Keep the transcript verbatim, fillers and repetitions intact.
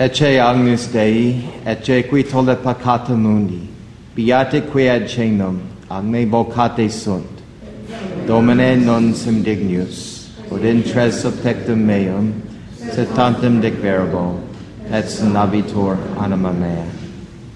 Ecce agnus Dei, ecce qui tollet peccata mundi, beate qui ad cenum, agne vocate sunt. Domine non sum dignus, ut intres subtectum meum, sed tantum dic verbo, et sinabitur anima mea.